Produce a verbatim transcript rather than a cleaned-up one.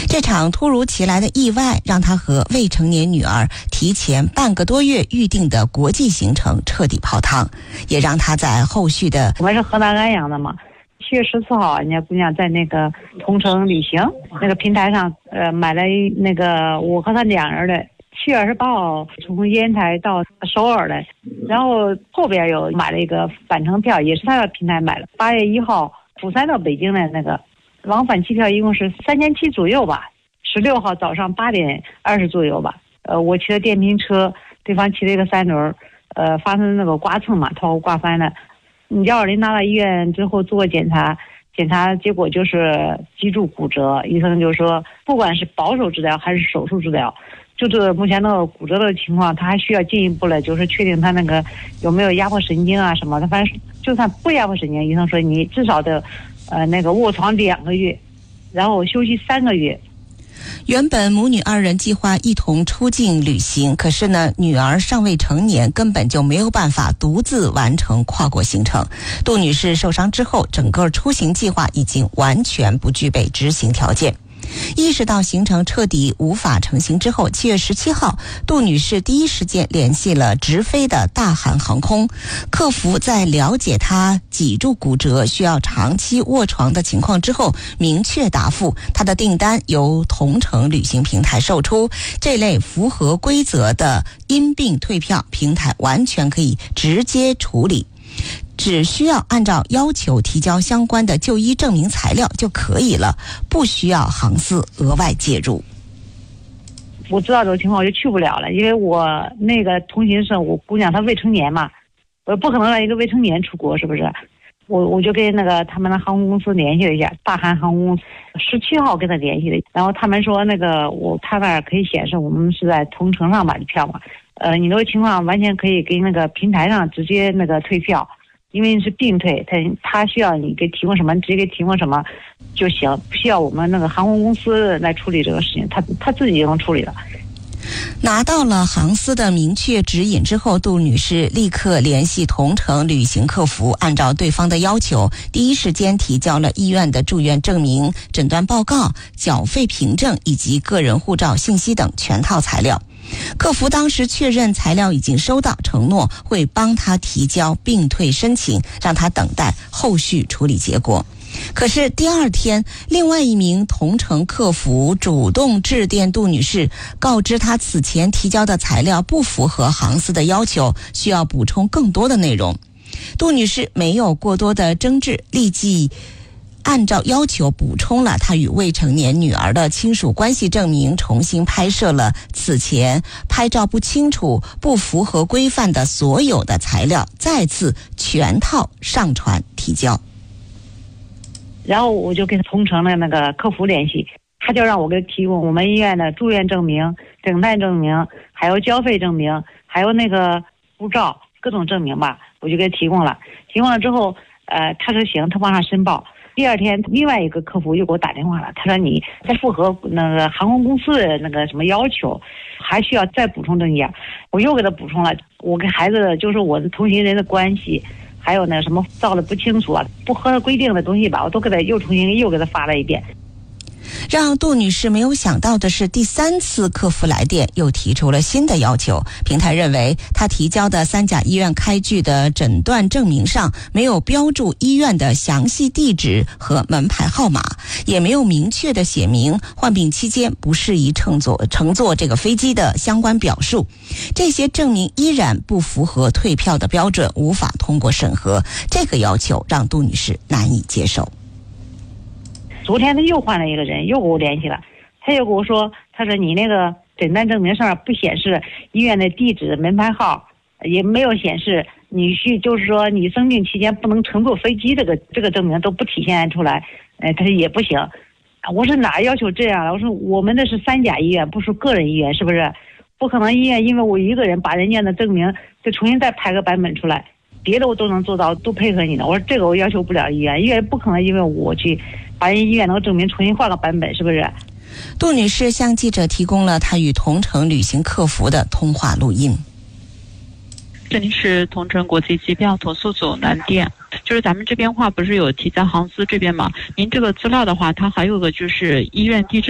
这场突如其来的意外让他和未成年女儿提前半个多月预定的国际行程彻底泡汤，也让他在后续的我们是河南安阳的嘛，七月十四号，人家姑娘在那个同程旅行那个平台上，呃，买了那个我和她两人的。七月二十八号从烟台到首尔的，然后后边又买了一个返程票，也是他的平台买了。八月一号釜山到北京的那个往返机票一共是三千七左右吧。十六号早上八点二十左右吧，呃，我骑的电瓶车，对方骑了一个三轮，呃，发生那个刮蹭嘛，头后刮翻了。你幺二零拿到医院之后做检查，检查结果就是脊柱骨折，医生就说不管是保守治疗还是手术治疗。就是目前那个骨折的情况，他还需要进一步的，就是确定他那个有没有压迫神经啊什么的。反正就算不压迫神经，医生说你至少得，呃，那个卧床两个月，然后休息三个月。 原本母女二人计划一同出境旅行，可是呢，女儿尚未成年，根本就没有办法独自完成跨国行程。杜女士受伤之后，整个出行计划已经完全不具备执行条件。意识到行程彻底无法成行之后，七月十七号，杜女士第一时间联系了直飞的大韩航空客服，在了解她脊柱骨折需要长期卧床的情况之后，明确答复她的订单由同程旅行平台售出，这类符合规则的因病退票，平台完全可以直接处理。只需要按照要求提交相关的就医证明材料就可以了，不需要航司额外介入。 我知道这个情况我就去不了了，因为我那个同行是我姑娘她未成年嘛，我不可能让一个未成年出国，是不是？我我就跟那个他们的航空公司联系了一下，大韩航空十七号跟他联系的，然后他们说那个我他那儿可以显示我们是在同程上买的票嘛，呃，你这个情况完全可以给那个平台上直接那个退票。因为是并退，他他需要你给提供什么，直接给提供什么就行，不需要我们那个航空公司来处理这个事情，他他自己就能处理了。 拿到了航司的明确指引之后，杜女士立刻联系同程旅行客服，按照对方的要求，第一时间提交了医院的住院证明、诊断报告、缴费凭证以及个人护照信息等全套材料。客服当时确认材料已经收到，承诺会帮他提交并退申请，让他等待后续处理结果。可是第二天，另外一名同程客服主动致电杜女士，告知她此前提交的材料不符合航司的要求，需要补充更多的内容。杜女士没有过多的争执，立即按照要求补充了她与未成年女儿的亲属关系证明，重新拍摄了此前拍照不清楚、不符合规范的所有的材料，再次全套上传提交。 然后我就跟同程的那个客服联系，他就让我给提供我们医院的住院证明、诊断证明，还有交费证明，还有那个护照，各种证明吧，我就给提供了。提供了之后，呃，他说行，他往上申报。第二天，另外一个客服又给我打电话了，他说你在符合那个航空公司的那个什么要求，还需要再补充证件。我又给他补充了，我跟孩子就是我的同行人的关系，还有那什么照的不清楚啊，不合规定的东西吧，我都给他又重新又给他发了一遍。 让杜女士没有想到的是，第三次客服来电又提出了新的要求。平台认为她提交的三甲医院开具的诊断证明上没有标注医院的详细地址和门牌号码，也没有明确的写明患病期间不适宜乘坐乘坐这个飞机的相关表述。这些证明依然不符合退票的标准，无法通过审核。这个要求让杜女士难以接受。 昨天他又换了一个人，又跟我联系了，他又跟我说，他说你那个诊断证明上面不显示医院的地址、门牌号，也没有显示你需就是说你生病期间不能乘坐飞机，这个这个证明都不体现出来，哎，他说也不行。我说哪要求这样了？我说我们那是三甲医院，不是个人医院，是不是？不可能医院因为我一个人把人家的证明就重新再拍个版本出来，别的我都能做到，都配合你的。我说这个我要求不了医院，医院不可能因为我去把人医院能够证明重新换个版本，是不是？ 杜女士向记者提供了她与同程旅行客服的通话录音。 这里是同程国际机票投诉组南电，就是咱们这边话不是有提交航司这边嘛？您这个资料的话，它还有个就是医院地址。